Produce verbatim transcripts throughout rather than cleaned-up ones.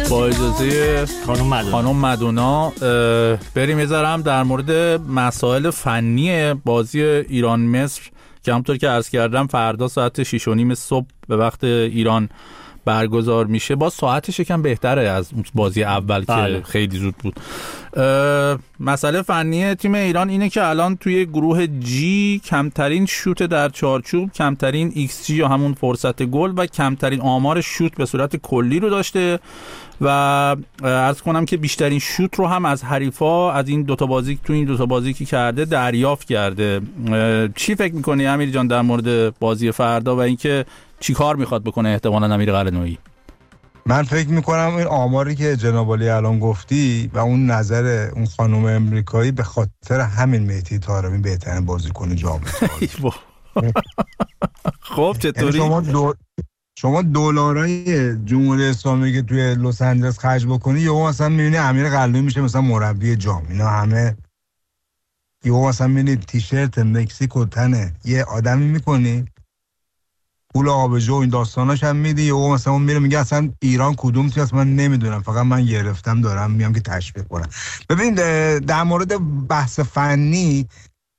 با اجازه خانم مدونا, خانم مدونا بریم یه ذره هم در مورد مسائل فنی بازی ایران مصر که همونطور که عرض کردم فردا ساعت شش و نیم صبح به وقت ایران برگزار میشه. با ساعتش یکم بهتره از بازی اول بله. که خیلی زود بود. مسئله فنی تیم ایران اینه که الان توی گروه جی کمترین شوت در چارچوب، کمترین ایکس جی یا همون فرصت گل و کمترین آمار شوت به صورت کلی رو داشته و عرض کنم که بیشترین شوت رو هم از حریفا از این دوتا بازی تو این دوتا بازی که کرده دریافت کرده. چی فکر میکنی امیر جان در مورد بازی فردا و اینکه چی کار میخواد بکنه احتمالاً امیر قلعه‌نویی؟ من فکر میکنم این آماری که جناب عالی الان گفتی و اون نظر اون خانم امریکایی به خاطر همین مهدی طارمی بهترین بازیکن جام اسپانیا. خب چطوری شما دو شما دلارای جمهوری اسلامی که توی لس آنجلس خرج بکنی یهو مثلا میبینی امیر قلعه‌نویی میشه مثلا مربی جام. اینا همه یهو مثلا میبینی تیشرت مکزیک و تنه یه آدمی میکنی پول آبجو این داستاناش هم میدی یهو مثلا اون میره میگه اصلا ایران کدوم تیم است من نمیدونم، فقط من گرفتم دارم میام که تشویق کنم. ببین در مورد بحث فنی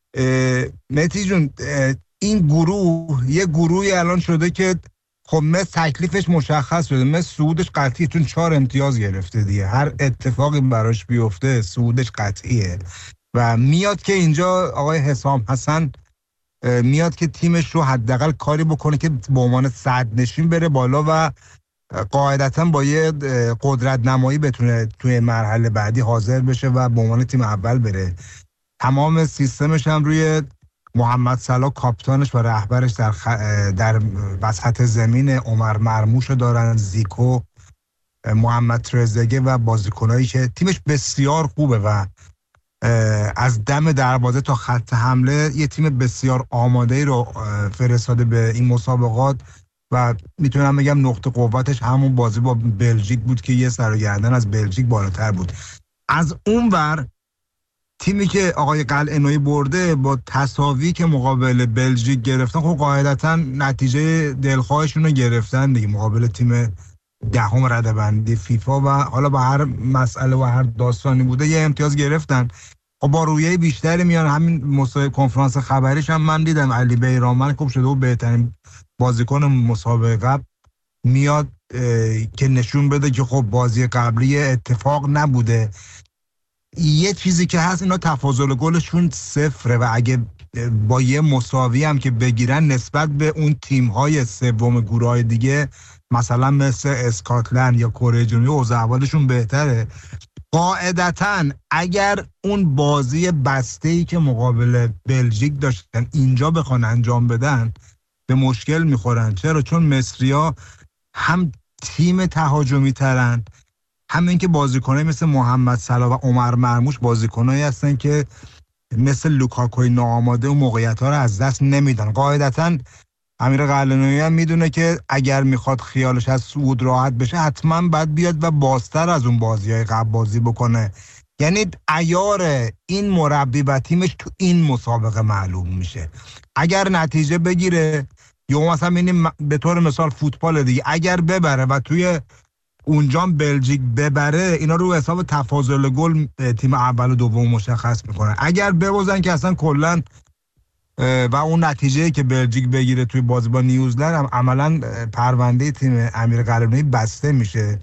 مهدی جون، این گروه یه گروهی الان شده که خب مثل تکلیفش مشخص شده، مثل صعودش قطعیه چون چهار امتیاز گرفته دیگه، هر اتفاقی براش بیفته صعودش قطعیه و میاد که اینجا آقای حسام حسن میاد که تیمش رو حداقل کاری بکنه که به عنوان صدرنشین بره بالا و قاعدتا با یه قدرت نمایی بتونه توی مرحله بعدی حاضر بشه و به عنوان تیم اول بره. تمام سیستمش هم روی محمد صلاح کاپیتانش و رهبرش در خ... در وسط زمین عمر مرموش دارن، زیکو، محمد ترزگه و بازیکنایی که تیمش بسیار خوبه و از دم دروازه تا خط حمله یه تیم بسیار آماده‌ای رو فرستاده به این مسابقات و میتونم بگم نقطه قوتش همون بازی با بلژیک بود که یه سر و گردن از بلژیک بالاتر بود. از اون ور تیمی که آقای قلعه‌نویی برده با تساوی که مقابل بلژیک گرفتن، خب قاعدتا نتیجه دلخواهشون رو گرفتن دیگه مقابل تیم دهم رده‌بندی فیفا و حالا با هر مسئله و هر داستانی بوده یه امتیاز گرفتن. خب با رویه بیشتری میان. همین مسابقه کنفرانس خبریش هم من دیدم علی بیرامن خوب شده و بهترین بازیکن مسابقه قبل میاد که نشون بده که خب بازی قبلی اتفاق نبوده. یه چیزی که هست اینا تفاضل گلشون صفره و اگه با یه مساوی هم که بگیرن نسبت به اون تیم‌های سوم گروه‌های دیگه مثلا مثل اسکاتلند یا کره جنوبی اوضاع احوالشون بهتره. قاعدتاً اگر اون بازی بسته‌ای که مقابل بلژیک داشتن اینجا بخوان انجام بدن به مشکل میخورن. چرا؟ چون مصری‌ها هم تیم تهاجمی ترن، همین که بازیکنایی مثل محمد صلاح و عمر مرموش بازیکنایی هستن که مثل لوکاکوی ناآماده و موقعیت‌ها رو از دست نمیدن. قاعدتاً امیر قلعه‌نویی هم میدونه که اگر میخواد خیالش از صعود راحت بشه حتما باید بیاد و بازتر از اون بازی‌های قبل بازی بکنه. یعنی عیار این مربی و تیمش تو این مسابقه معلوم میشه. اگر نتیجه بگیره یا مثلا ببینیم به طور مثال فوتبال دیگه اگر ببره و توی اونجا بلژیک ببره اینا رو حساب تفاضل گل تیم اول و دوم مشخص میکنن. اگر ببازن که اصلا کلا و اون نتیجه که بلژیک بگیره توی بازی با نیوزلند هم عملا پرونده تیم امیر قلعه‌نویی بسته میشه.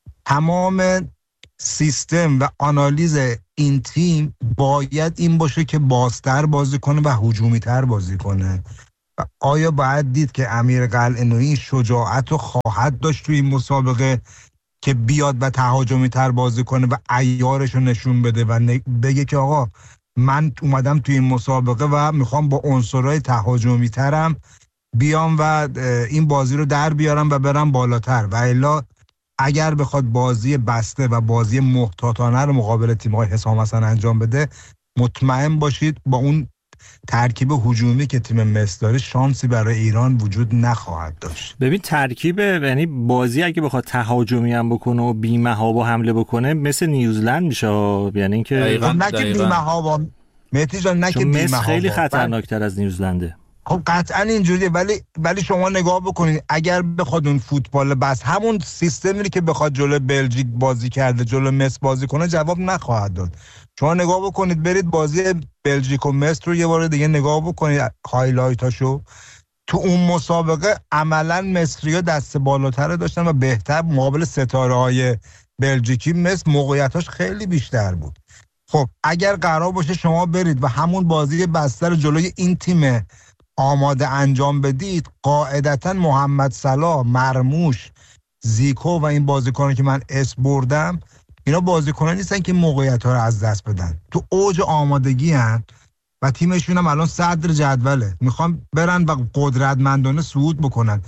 تمام سیستم و آنالیز این تیم باید این باشه که بازتر بازی کنه و هجومی تر بازی کنه. آیا باید دید که امیر قلعه‌نویی شجاعت رو خواهد داشت توی این مسابقه که بیاد و تهاجمی تر بازی کنه و عیارش رو نشون بده و بگه که آقا من اومدم توی این مسابقه و میخوام با عنصرهای تهاجمی ترم بیام و این بازی رو در بیارم و برم بالاتر. و الا اگر بخواد بازی بسته و بازی محتاطانه رو مقابل تیم‌های حسام حسن انجام بده مطمئن باشید با اون ترکیب هجومی که تیم مصر داره شانسی برای ایران وجود نخواهد داشت. ببین ترکیب یعنی بازی اگه بخواد تهاجمی هم بکنه و بی‌محابا حمله بکنه مثل نیوزلند میشه. یعنی اینکه نه که بی‌محابا مهدی جان، نه که بی‌محابا، مصر خیلی خطرناکتر از نیوزلنده. خب قطعا اینجوریه، ولی ولی شما نگاه بکنید اگر بخواد اون فوتبال بس همون سیستمی که بخواد جلو بلژیک بازی کرده جلو مصر بازی کنه جواب نخواهد داد. شما نگاه بکنید، برید بازی بلژیک و مصر رو یه بار دیگه نگاه بکنید، هایلایتاشو. تو اون مسابقه عملا مصری‌ها دست بالاتر داشتن و بهتر مقابل ستاره‌های بلژیکی. مصر موقعیتاش خیلی بیشتر بود. خب اگر قرار باشه شما برید و همون بازی بسته رو جلوی این تیم آماده انجام بدید، قاعدتا محمد صلاح، مرموش، زیکو و این بازیکنان که من اسم بردم، اینا بازیکنان نیستن که موقعیت‌ها رو از دست بدن. تو اوج آمادگی هن و تیمشون هم الان صدر جدوله، میخوان برن و قدرتمندانه صعود بکنن.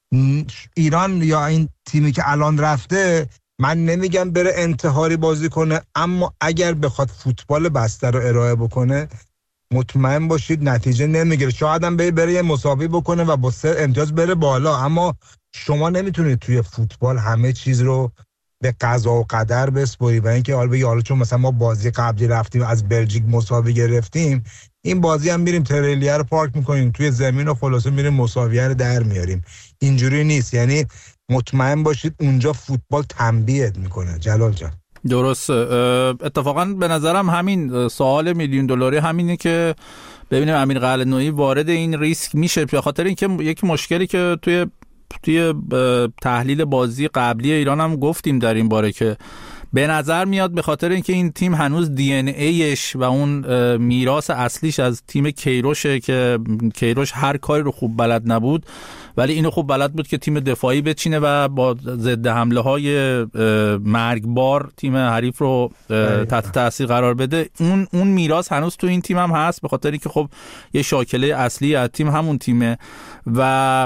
ایران یا این تیمی که الان رفته، من نمیگم بره انتحاری بازی کنه، اما اگر بخواد فوتبال بسته رو ارائه بکنه مطمئن باشید نتیجه نمیگیره. شاید هم بره یه مساوی بکنه و با سه امتیاز بره بالا، اما شما نمیتونید توی فوتبال همه چیز رو به قضا و قدر بسپاری و اینکه حالا بگی حالا چون مثلا ما بازی قبلی رفتیم از بلژیک مساوی گرفتیم، این بازی هم میریم تریلیه رو پارک میکنیم توی زمین و خلاصه میریم مساویه رو در میاریم. اینجوری نیست. یعنی مطمئن باشید اونجا فوتبال تنبیهت میکنه. جلال جان درست. اتفاقا به نظرم همین سوال میلیون دلاری همینه که ببینیم امیر قلعه‌نویی وارد این ریسک میشه، به خاطر اینکه یک مشکلی که توی توی تحلیل بازی قبلی ایران هم گفتیم در این باره که به نظر میاد به خاطر اینکه این تیم هنوز دی ان ایش و اون میراث اصلیش از تیم کیروشه که کیروش هر کاری رو خوب بلد نبود ولی اینو خوب بلد بود که تیم دفاعی بچینه و با ضد حمله های مرگبار تیم حریف رو تحت تاثیر قرار بده. اون اون میراث هنوز تو این تیم هم هست، به خاطر اینکه خب یه شاکله اصلی از تیم همون تیمه و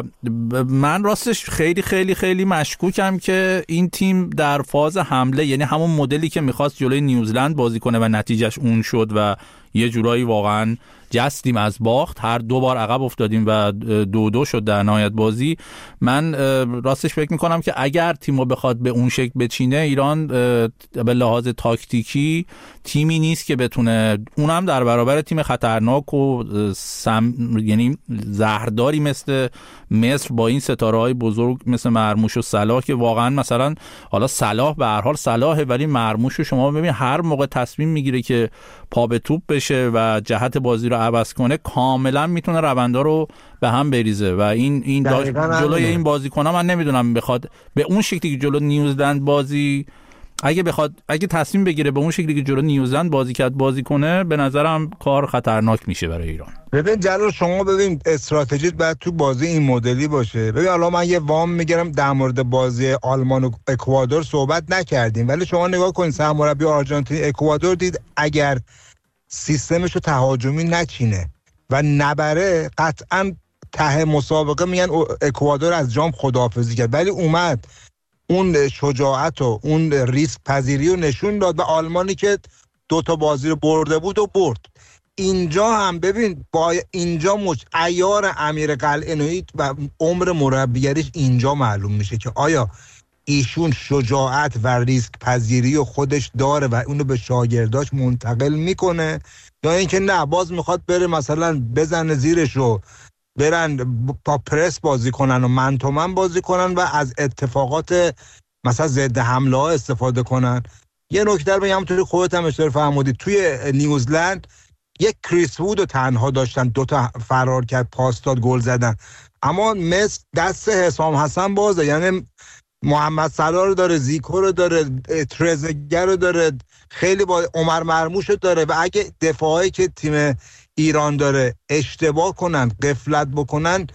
من راستش خیلی خیلی خیلی مشکوکم که این تیم در فاز حمله، یعنی همون مدلی که میخواست جلوی نیوزلند بازی کنه و نتیجهش اون شد و یه جورایی واقعا جستیم از باخت، هر دو بار عقب افتادیم و دو دو شد در نهایت بازی. من راستش فکر میکنم که اگر تیمو بخواد به اون شکل بچینه، ایران به لحاظ تاکتیکی تیمی نیست که بتونه، اونم در برابر تیم خطرناک و سم، یعنی زهرداری مثل مصر با این ستاره های بزرگ مثل مرموش و صلاح که واقعا مثلا حالا صلاح به هر حال صلاحه ولی مرموش رو شما ببین هر موقع تصمیم میگیره که پا به توپ بشه و جهت بازی رو عوض کنه کاملا میتونه روندا رو به هم بریزه و این این جلوی این بازیکن‌ها من نمیدونم بخواد به اون شکلی که جلو نیوزلند بازی اگه بخواد اگه تصمیم بگیره به اون شکلی که جلو نیوزلند بازی کرد بازی کنه، به نظرم کار خطرناک میشه برای ایران. ببین جلال شما ببین استراتژیت باید تو بازی این مدلی باشه. ببین الان من یه وام میگیرم در مورد بازی آلمان و اکوادور صحبت نکردیم ولی شما نگاه کنید سرمربی آرژانتین اکوادور دید اگر سیستمش رو تهاجمی نچینه و نبره قطعا ته مسابقه میگن اکوادور از جام خداحافظی کرد، ولی اومد اون شجاعت و اون ریسک پذیری رو نشون داد و آلمانی که دو تا بازی رو برده بود و برد. اینجا هم ببین با اینجا مش... عیار امیر قلعه‌نویی و عمر مربیگریش اینجا معلوم میشه که آیا ایشون شجاعت و ریسک پذیری رو خودش داره و اونو به شاگرداش منتقل میکنه یا اینکه نه باز میخواد بره مثلا بزنه زیرش رو برن با پرس بازی کنن و من تو من بازی کنن و از اتفاقات مثلا ضد حمله ها استفاده کنن. یه نکته رو بگم توی خودت هم اشاره فرمودی، توی نیوزلند یک کریس وود رو تنها داشتن، دوتا فرار کرد پاس داد گل زدن، اما مصر دست حسام حسن بازه، یعنی محمد صلاح رو داره، زیکو رو داره، ترزگر رو داره، خیلی با عمر مرموش رو داره و اگه دفاعی که تیم ایران داره اشتباه کنن غفلت بکنن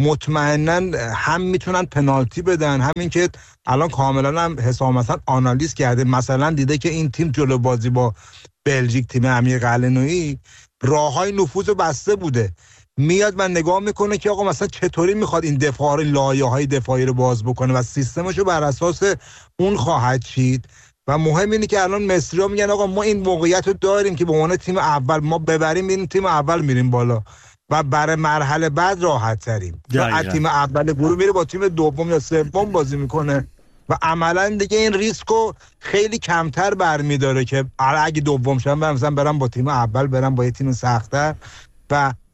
مطمئناً هم میتونن پنالتی بدن. همین که الان کاملا هم حسام حسن آنالیز کرده، مثلا دیده که این تیم جلو بازی با بلژیک تیم امیر قلعه‌نویی راههای نفوذ بسته بوده، میاد و نگاه میکنه که آقا مثلا چطوری میخواد این دفاع رو لایه‌های دفاعی رو باز بکنه و سیستمش رو بر اساس اون خواهد چید. و مهم اینه که الان مصری‌ها میگن آقا ما این موقعیت رو داریم که به عنوان تیم اول ما ببریم، این تیم اول میریم بالا و برای مرحله بعد راحت تریم. و تیم اول گروه میره با تیم دوم یا سوم بازی میکنه و عملا دیگه این ریسکو خیلی کمتر برمیداره که اگه دوم شدن مثلا برام با تیم اول برام با یه تیم سخت‌تر. و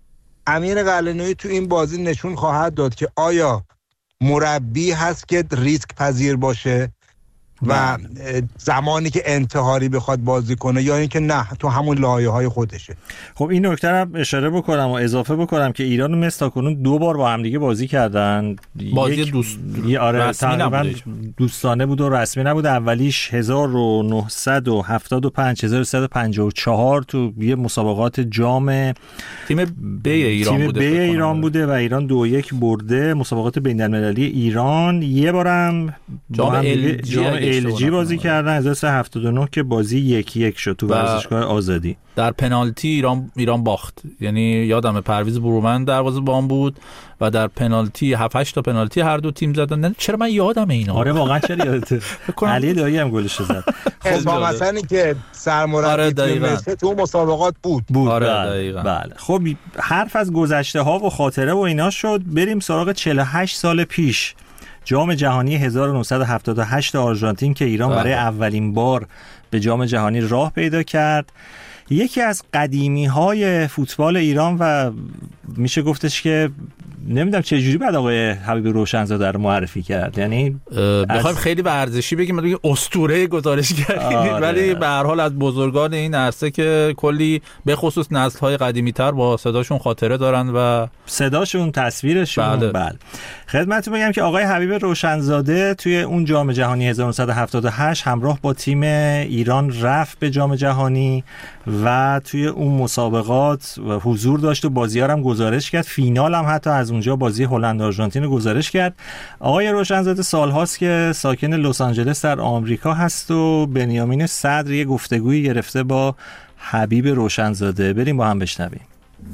امیر قلعه‌نویی تو این بازی نشون خواهد داد که آیا مربی هست که ریسک پذیر باشه و زمانی که انتحاری بخواد بازی کنه، یا اینکه نه تو همون لایه‌های خودشه. خب این نکته هم اشاره بکنم و اضافه بکنم که ایران و مصر تاکنون دو بار با هم دیگه بازی کردن. بازی دوست آره رسمی نبوده، دوستانه بود و رسمی نبود. اولیش هزار و نهصد و هفتاد و پنج هزار و سیصد و پنجاه و چهار تو یه مسابقات جام تیم بی ایران تیم بوده بی ایران بوده و ایران دو یک برده. مسابقات بین‌المللی ایران یه بارم جام ال جی ال جی بازی کردن هزار و سیصد و هفتاد و نه که بازی یک یک شد تو ورزشگاه آزادی. در پنالتی ایران ایران باخت، یعنی یادم پرویز برومند دروازه‌بان بود و در پنالتی هفت هشت تا پنالتی هر دو تیم زدن. چرا من یادم اینا؟ آره واقعا چرا یادته؟ علی دایی هم گلش زد. خب با مثلا که سرمربی تیم مصر تو مسابقات بود بود آره بله. دقیقاً. بله. خب حرف از گذشته ها و خاطره و اینا شد، بریم سراغ چهل و هشت سال پیش، جام جهانی هزار و نهصد و هفتاد و هشت آرژانتین که ایران برای اولین بار به جام جهانی راه پیدا کرد. یکی از قدیمی های فوتبال ایران و میشه گفتش که نمیدونم چه جوری بعد آقای حبیب روشنزاده رو معرفی کرد. یعنی بخوایم از... خیلی ورزشی بگیم مثلا اسطوره گزارش کردیم آره. ولی به هر حال از بزرگان این عرصه که کلی به خصوص نسل‌های قدیمی‌تر با صداشون خاطره دارن و صداشون، تصویرشون. بله, بله. خدمتتون بگم که آقای حبیب روشنزاده توی اون جام جهانی هزار و نهصد و هفتاد و هشت همراه با تیم ایران رفت به جام جهانی و توی اون مسابقات حضور داشت و بازی‌ها هم گزارش کرد. فینال هم حتی از اونجا بازی هلند آرژانتین رو گزارش کرد. آقای روشنزاده سال‌هاست که ساکن لس آنجلس در آمریکا هست و بنیامین صدر یه گفتگویی گرفته با حبیب روشنزاده. بریم با هم بشنویم.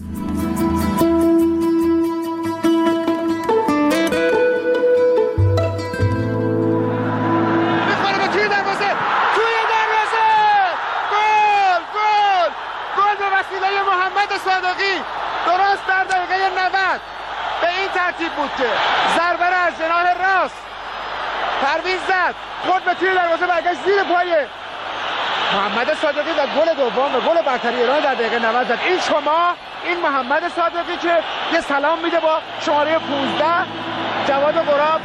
ترتیب بود که ضربه از جناح راست پرویز زد، خود به توی دروازه برگشت زیر پای محمد صادقی و گل دوم و گل برتری ایران در دقیقه نود زد. این شما این محمد صادقی که یه سلام میده با شماره پانزده جواد غراب.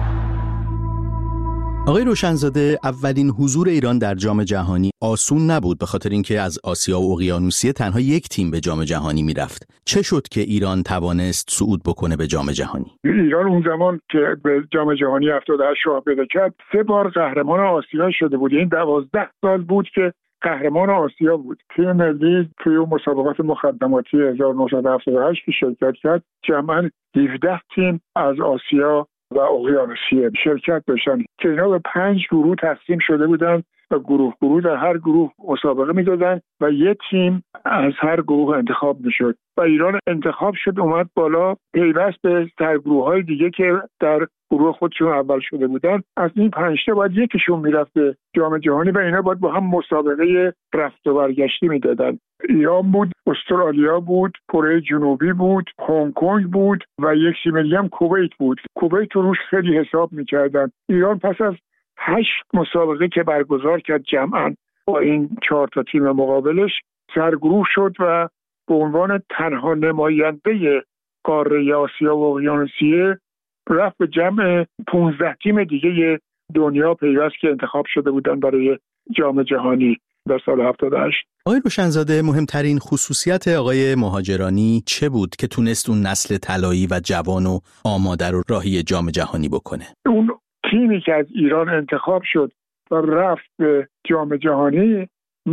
آقای روشنزاده، اولین حضور ایران در جام جهانی آسون نبود به خاطر اینکه از آسیا و اقیانوسیه تنها یک تیم به جام جهانی میرفت. چه شد که ایران توانست صعود بکنه به جام جهانی؟ ایران اون زمان که به جام جهانی هفتاد و هشت راه پیدا کرد سه بار قهرمان آسیا شده بود. این دوازده سال بود که قهرمان آسیا بود. تیم ملی توی مسابقات مقدماتی هزار و نهصد و هفتاد و هشت که شرکت کرد جمعاً هفده تیم از آسیا و اقیانوسیه شرکت داشتن که اینا به پنج گروه تقسیم شده بودن و گروه گروه در هر گروه مسابقه میدادن و یه تیم از هر گروه انتخاب میشد و ایران انتخاب شد اومد بالا پیوست به سرگروه‌های دیگه که در گروه خودشون اول شده بودن. از این پنج تا باید یکیشون میرفت به جام جهانی و اینا باید با هم مسابقه رفت و برگشتی میدادن. ایران بود، استرالیا بود، کره جنوبی بود، هنگ کنگ بود و یک تیم دیگه هم کویت بود. کویت رو روش خیلی حساب میکردن. ایران پس از هشت مسابقه که برگزار کرد جمعاً با این چهار تا تیم مقابلش سرگروه شد و به عنوان تنها نماینده قاره آسیا و اقیانوسیه رفت به جمع پانزده تیم دیگه دنیا پیوست که انتخاب شده بودن برای جام جهانی در سال هفتاد و هشت. آقای روشنزاده، مهمترین خصوصیت آقای مهاجرانی چه بود که تونست اون نسل طلایی و جوان و آماده رو راهی جام جهانی بکنه؟ اون تیمی که از ایران انتخاب شد و رفت به جام جهانی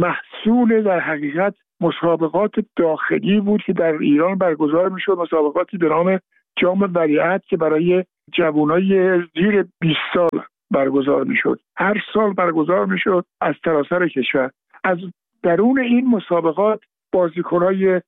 محصول در حقیقت مسابقات داخلی بود که در ایران برگزار میشد. مسابقاتی به نام جام ولیعهد که برای جوانای زیر بیست سال برگزار میشد. هر سال برگزار میشد از سراسر کشور. از درون این مسابقات بازیکنای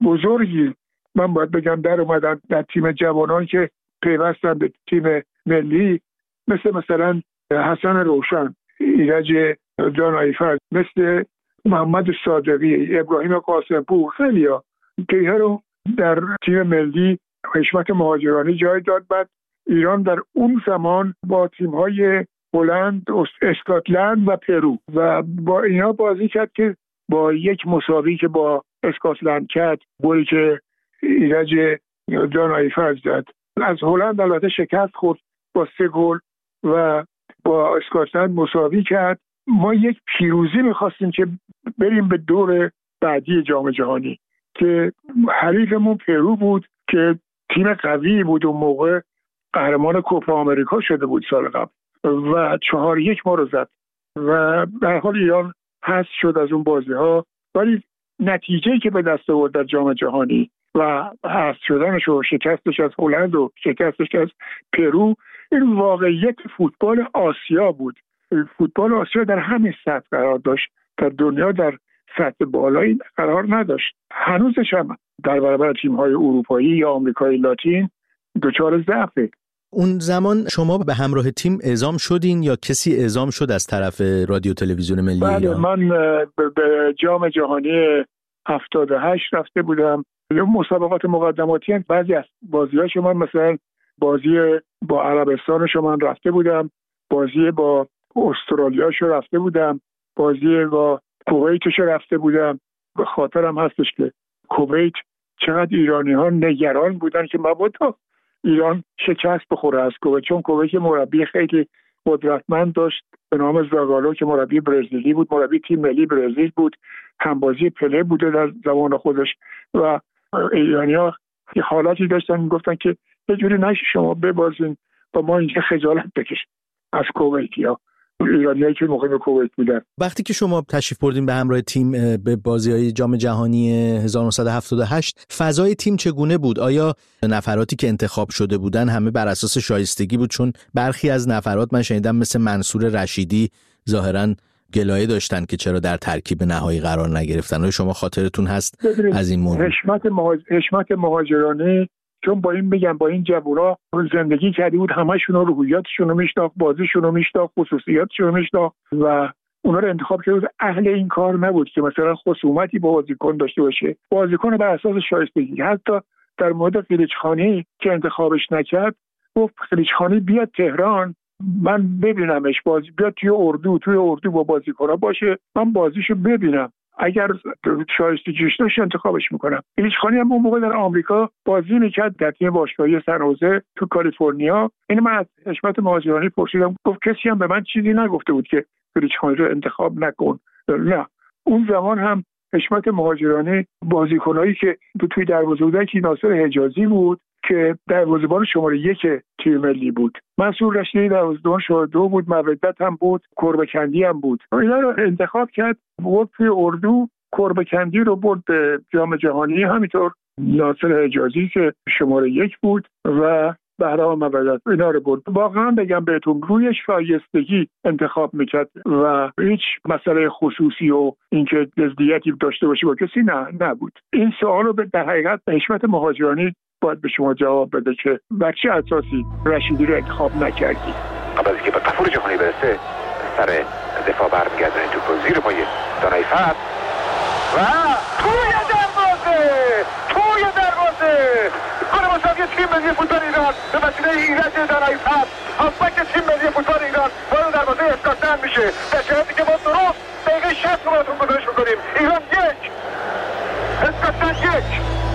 بزرگی من باید بگم در اومدن در تیم جوانان که پیوستن به تیم ملی، مثل مثلا حسن روشن، ایرج دانایفر، مثل محمد صادقی، ابراهیم قاسمپور، خیلی ها که اینا رو در تیم ملی حشمت مهاجرانی جای داد. بعد ایران در اون زمان با تیم‌های هلند، اسکاتلند و پرو و با اینا بازی کرد که با یک مساوی که با اسکاتلند کرد، گلی که ایرج دانایفر زد. از هلند البته شکست خورد با سه گل و با اسکاتلند مساوی کرد. ما یک پیروزی می‌خواستیم که بریم به دور بعدی جام جهانی که حریفمون پرو بود که تیم قوی بود، اون موقع قهرمان کوپا آمریکا شده بود سال قبل و چهار یک ما رو زد و در حال ایران حذف شد از اون بازی‌ها، ولی نتیجه‌ای که به دست آورد در جام جهانی و حذف شدنش و شکستش از هلند و شکستش از پرو، این واقعیت فوتبال آسیا بود. فوتبال آسیا در همین سطح قرار داشت، در دنیا در سطح بالایی قرار نداشت. هنوزش هم در برابر تیم‌های اروپایی یا آمریکای لاتین دچار ضعفه. اون زمان شما به همراه تیم اعزام شدین یا کسی اعزام شد از طرف رادیو تلویزیون ملی بله، ایران؟ من به جام جهانی هفتاد و هشت رفته بودم. مسابقات مقدماتی هست. بعضی از بازی‌هاش من مثلا بازی با عربستانش من رفته بودم، بازی با استرالیاش رفته بودم، بازی با کویتش رفته بودم. به خاطرم هستش که کویت چقدر ایرانی‌ها نگران بودن که مبادا ایران شکست بخوره از کویت، چون کویت مربی خیلی قدرتمند داشت به نام زاگالو که مربی برزیلی بود، مربی تیم ملی برزیل بود، همبازی پله بوده در زمان خودش و ایرانی‌ها یه حالاتی داشتن میگفتن که یه جوری نشه شما ببازین و ما اینجا خجالت بکشیم از کویتیا، ایرانیایی که موقع کویت بودن. وقتی که شما تشریف بردین به همراه تیم به بازی‌های جام جهانی هزار و نهصد و هفتاد و هشت، فضای تیم چگونه بود؟ آیا نفراتی که انتخاب شده بودن همه بر اساس شایستگی بود؟ چون برخی از نفرات من شنیدم مثل منصور رشیدی ظاهراً گلایه داشتن که چرا در ترکیب نهایی قرار نگرفتن. آیا شما خاطرتون هست از این موضوع؟ حشمت مهاج... حشمت مهاجرانی، چون با این بگم با این جوونا زندگی کردی بود، همشون رو روحیاتشون رو میشناخت، بازیشون رو میشناخت، خصوصیاتشون رو میشناخت و اونا رو انتخاب کرده بود. اهل این کار نبود که مثلا خصومتی با بازیکن داشته باشه. بازیکن بر اساس شایستگی. حتی در مورد قلیچخانی که انتخابش نکرد گفت قلیچخانی بیاد تهران من ببینمش، بازی بیاد توی اردو توی اردو با بازیکن‌ها باشه، من بازیشو ببینم، اگر شایستگیش داشت انتخابش میکنم. قلیچخانی هم اون موقع در آمریکا بازی میکرد در تیم باشگاهی سن‌خوزه تو کالیفرنیا. این من از حشمت مهاجرانی پرسیدم، گفت کسی هم به من چیزی نگفته بود که قلیچخانی رو انتخاب نکن. نه، اون زمان هم حشمت مهاجرانی بازیکنایی که توی دروازه بودن که ناصر حجازی بود که دروازه‌بان شماره یک تیم ملی بود، منصور رشیدی دروازه‌بان شماره دو بود، مودت هم بود، کربکندی هم بود. اینا رو انتخاب کرد، بود توی اردو کربکندی رو برد به جام جهانی، همینطور ناصر حجازی که شماره یک بود و بهرام مودت اینا رو برد. واقعا بگم بهتون روی شایستگی انتخاب میکرد و هیچ مسئله خصوصی و اینکه نزدیکی داشته باشه با کسی نه نبود. این سوال رو در حقیقت حشمت مهاجرانی باید به شما جواب بده که بر چه اساسی رشیدی رو انتخاب نکردی. قبل از اینکه به قفور جهانی برسه سر دفاع برمیگردن توپ زیر پای دانایفر و توی دروازه توی دروازه گل مساوی تیم ملی فوتبال ایران به وسیله ایرج دانایفر، هافبک تیم ملی فوتبال ایران وارد دروازه اسکاتلند میشه، در شرایطی که ما درست دقیقه شصت رو براتون گزارش میکنیم. ایران یک اسکاتلند یک.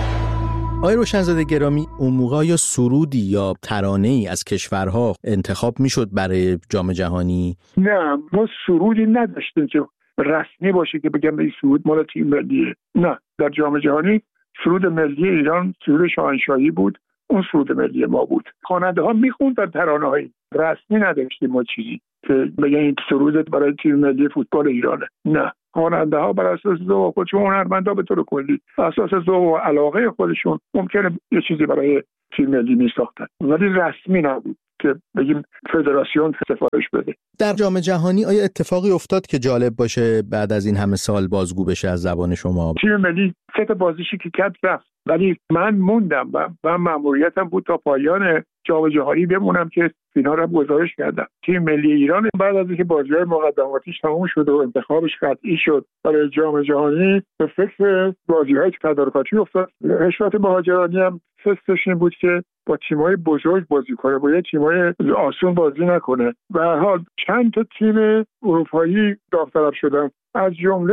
آقای روشنزاده گرامی، اون موقع یا سرودی یا ترانه‌ای از کشورها انتخاب میشد برای جام جهانی؟ نه، ما سرودی نداشتیم که رسمی باشه که بگم این سرود مال تیم ملیه. نه، در جام جهانی سرود ملی ایران سرود شاهنشاهی بود، اون سرود ملی ما بود. خواننده ها میخوندن ترانه‌های رسمی، نداشتیم ما چیزی که بگن این سرود برای تیم ملی فوتبال ایرانه. نه، خواننده ها بر اساس ذوق خودشون، هنرمندا به طور کلی بر اساس ذوق و علاقه خودشون ممکنه یه چیزی برای تیم ملی میساختن، ولی رسمی نبود که بگیم فدراسیون سفارش بده. در جام جهانی آیا اتفاقی افتاد که جالب باشه بعد از این همه سال بازگو بشه از زبان شما؟ تیم ملی سه تا بازیشی که کرد رفت، ولی من موندم و من مأموریتم بود تا پایان جام جهانی بمونم که فینال رو گزارش کردم. تیم ملی ایران بعد از اینکه بازی‌های مقدماتیش تموم شد و انتخابش قطعی شد برای جام جهانی، به فکر بازی‌های تدارکاتی افتاد. حشمت مهاجرانی هم فکرش این بود که با تیم‌های بزرگ بازی کنه، با یه تیم‌های آسون بازی نکنه. به هر حال چند تا تیم اروپایی داوطلب شدن، از جمله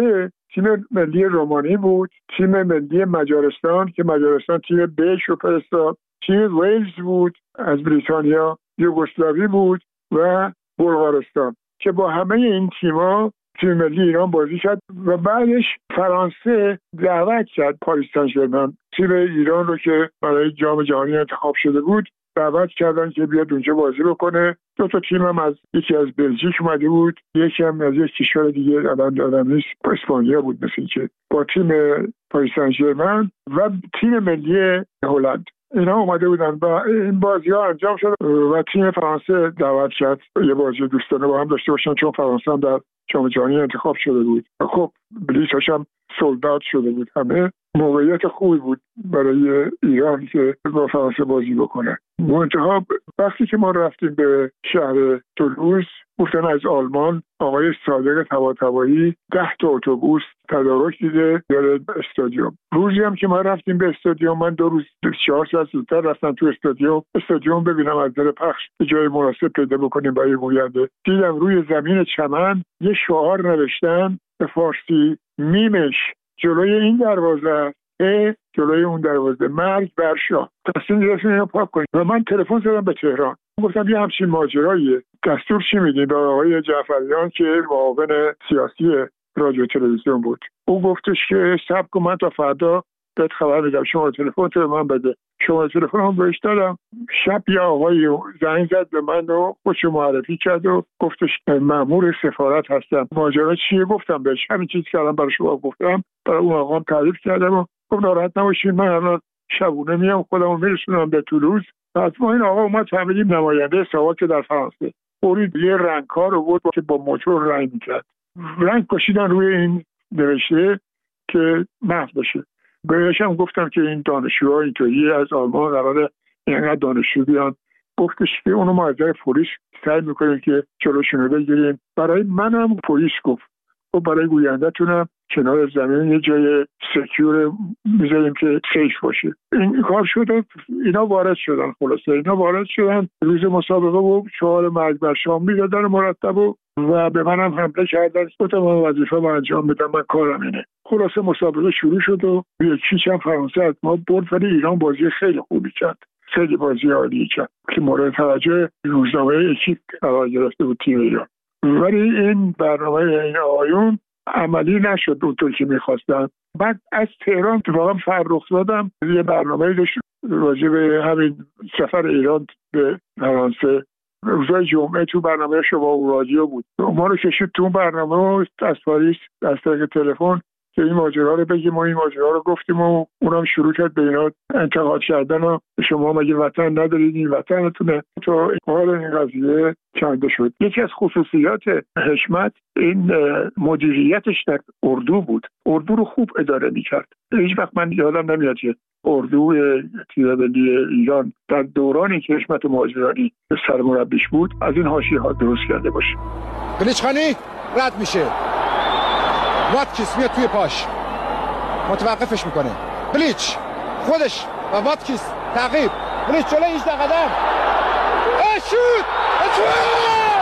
تیم ملی رومانی بود، تیم ملی مجارستان که مجارستان تیم بیش رو فرستاد، تیم ویلز بود از بریتانیا، یوگسلاوی بود و بلغارستان که با همه این تیم‌ها تیم ملی ایران بازی کرد و بعدش فرانسه دعوت کرد پاریس سن ژرمن تیم ایران رو که برای جام جهانی انتخاب شده بود، دعوت کردن که بیاد اونجا بازی بکنه. دو تا تیم هم از یکی از بلژیک اومده بود، یکی هم از یک کشور دیگه الان یادم نیست، اسپانیا بود مثل که با تیم پاریس سن ژرمن و تیم ملی هلند اینا اومده بودن و این بازی ها انجام شد و تیم فرانسه دعوت شد یه بازی دوستانه با هم داشته باشن چون فرانسه هم در جام جهانی انتخاب شده بود. خب بلیطش هم سولدات شده بود، همه موقعیت خوبی بود برای ایران که با فرانسه بازی بکنه. منتها وقتی که ما رفتیم به شهر تولوز گفتن از آلمان آقای صادق طباطبایی ده تا اتوبوس تدارک دیده داره استادیوم. روزی هم که ما رفتیم به استادیوم، من دو روز چهار ساعت زودتر رفتم تو استادیوم استادیوم ببینم از در پخش جای مناسب پیدا بکنیم برای گوینده. دیدم روی زمین چمن یه شعار نوشتن به فارسی، میمش جلوی این دروازه اه جلوی اون دروازه، مرگ بر شاه. تصمیم گرفتیم اینو پاک کنیم و من تلفن زدم به تهران، گفتم یه همچین ماجراییه، دستور چی میدین؟ به آقای جعفریان که معاون سیاسی رادیو تلویزیون بود. او گفتش که صبر کن من تا فردا بهت خبر میدم، شما تلفن تو من بده. شما تلفن هم بهش دادم. شب یه آقای زنگ زد به من و خودشو معرفی کرد و گفتش مأمور سفارت هستم. ماجرا چیه؟ گفتم بهش همین چیزی که الان برای شما گفتم برای اون آقام تعریف کردم و گفت ناراحت نباشید من الان شبونه میام خودمو میرسونم به تولوز. بعد ما این آقا اومد فهمیدیم نماینده ساواک در فرانسه، برید یه رنگکار رو بود که با موتور رنگ میکرد، رنگ کشیدن روی این نوشته که محو بشه. بهش هم گفتم که این دانشجوها اینطوری از آلمان قراره اینقدر دانشجو بیان. گفتش که اونو ما از پلیس سعی میکنیم که جلوشونو بگیریم. برای منم پلیس گفت و برای گوینده‌تونم کنار زمین یه جای سکیور میذاریم که سیف باشه. این کار شد، اینا وارد شدن. خلاصه اینا وارد شدن روز مسابقه و شعار مرگ بر شاه میدادن مرتب و, و به منم حمله کردن. گفتم من وظیفه رو انجام بدم، من کارم اینه. خلاصه مسابقه شروع شد و یکیش هم فرانسه از ما برد ولی ایران بازی خیلی خوبی کرد، خیلی بازی عالی کرد که مورد توجه روزنامه اکیپ قرار گرفته بود تیم ایران. ولی این برنامه این آقایون عملی نشد اونطور که میخواستن. بعد از تهران اتفاقا فرخ زادم یه برنامه داشت راجع به همین سفر ایران به فرانسه. روزای جمعه تو برنامه شما رادیو بود، ما رو کشید تو برنامه از پاریس از طریق تلفن که این ماجرا رو بگیم. ما این ماجرا رو گفتیم و اونم شروع کرد به اینا انتقاد کردن و شما مگه وطن ندارید؟ این وطنتونه. تو حال این قضیه کنده شد. یکی از خصوصیات حشمت این مدیریتش در اردو بود. اردو رو خوب اداره میکرد. هیچ وقت من یادم نمیاد که اردو تیم ملی ایران در دورانی که حشمت مهاجرانی سرمربیش بود از این حاشیه ها درست کرده باشه. بلیچخانی رد میشه، واتکیس میاد توی پاش متوقفش میکنه، بلیچ خودش و واتکیس تعقیب، بلیچ جلوی هجده قدم، شوت، شوت